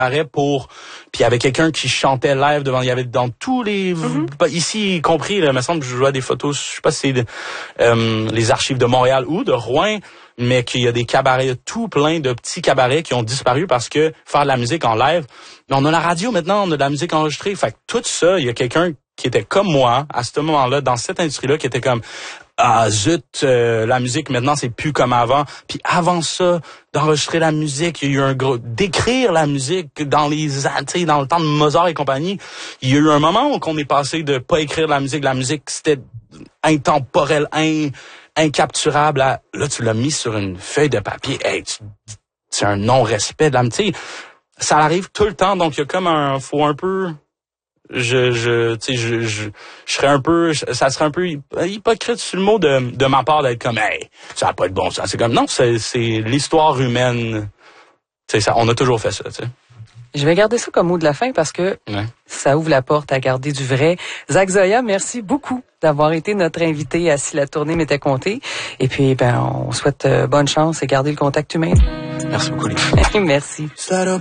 pour, puis il y avait quelqu'un qui chantait live devant, il y avait dans tous les, ici y compris, là, il me semble que je vois des photos, je sais pas si c'est les archives de Montréal ou de Rouen, mais qu'il y a des cabarets, tout plein de petits cabarets qui ont disparu parce que faire de la musique en live, mais on a la radio maintenant, on a de la musique enregistrée, fait que tout ça, il y a quelqu'un qui était comme moi, à ce moment-là, dans cette industrie-là, qui était comme, ah zut, la musique maintenant c'est plus comme avant. Puis avant ça, d'enregistrer la musique, il y a eu un gros d'écrire la musique dans dans le temps de Mozart et compagnie. Il y a eu un moment où on est passé de pas écrire la musique c'était intemporel, incapturable. Là tu l'as mis sur une feuille de papier. Hey, c'est un non-respect de la musique. Ça arrive tout le temps, donc il y a comme faut un peu. Je serais un peu, ça serait un peu hypocrite sur le mot de ma part d'être comme, hey, ça a pas de bon sens. C'est comme, non, c'est l'histoire humaine. Tu sais, ça, on a toujours fait ça, tu sais. Je vais garder ça comme mot de la fin parce que ça ouvre la porte à garder du vrai. Zach Zoya, merci beaucoup d'avoir été notre invité à Si la tournée m'était comptée. Et puis, on souhaite bonne chance et garder le contact humain. Merci beaucoup, les gars. Merci.